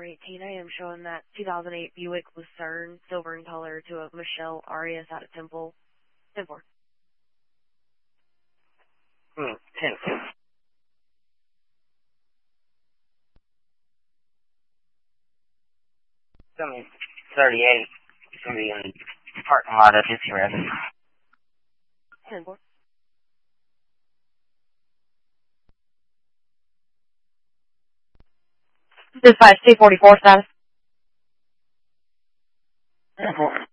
418. I am showing that 2008 Buick Lucerne, silver in color, to a Michelle Arias out of Temple. 10-4. 10-4. 38. It's going to be in the parking lot of Dixie Rabbit. 10-4. This is 5C44 status. 10-4.